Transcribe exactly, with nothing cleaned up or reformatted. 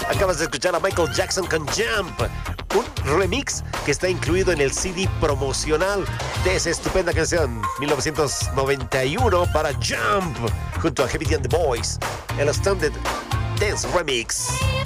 Acabas de escuchar a Michael Jackson con Jump, un remix que está incluido en el C D promocional de esa estupenda canción mil novecientos noventa y uno para Jump, junto a Heavy D and the Boys, el Standard Dance Remix.